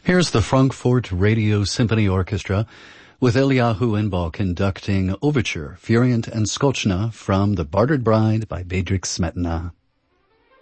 Here's the Frankfurt Radio Symphony Orchestra with Eliyahu Inbal conducting Overture, Furient and Skochna from The Bartered Bride by Bedřich Smetana.